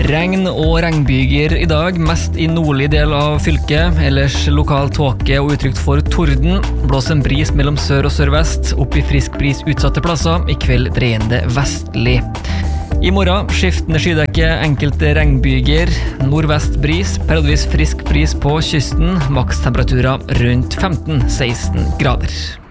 Regn og regnbyger I dag, mest I nordlig del av fylket, ellers lokal tåke og utrygt for torden. Blås en bris mellom sør og sørvest, opp I frisk bris utsatte plasser, I kveld dreiende vestlig. I morgen skiftende skydekke, enkelte regnbyger, nordvest bris, periodvis frisk bris på kysten, maks temperaturer rundt 15-16 grader.